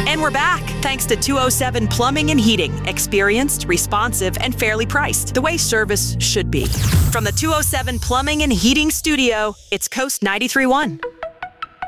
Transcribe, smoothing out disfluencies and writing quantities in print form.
And we're back, thanks to 207 Plumbing and Heating. Experienced, responsive, and fairly priced, the way service should be. From the 207 Plumbing and Heating studio, it's Coast 93.1.